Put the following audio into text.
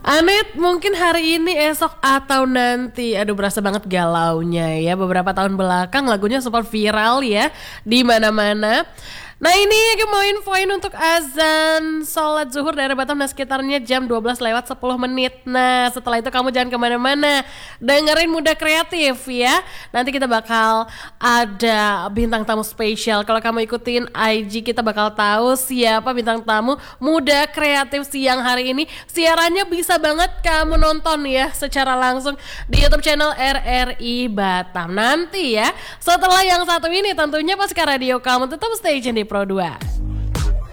Anet, mungkin hari ini, esok, atau nanti. Aduh, berasa banget galaunya ya. Beberapa tahun belakang lagunya sempat viral ya di mana-mana. Nah, ini aku mau infoin untuk azan sholat zuhur daerah Batam dan sekitarnya jam 12 lewat 10 menit. Nah, setelah itu kamu jangan kemana-mana, dengerin Muda Kreatif ya. Nanti kita bakal ada bintang tamu spesial. Kalau kamu ikutin IG, kita bakal tahu siapa bintang tamu Muda Kreatif siang hari ini. Siarannya bisa banget kamu nonton ya secara langsung di YouTube channel RRI Batam. Nanti ya, setelah yang satu ini tentunya pas ke radio kamu tetap stay di Pro 2.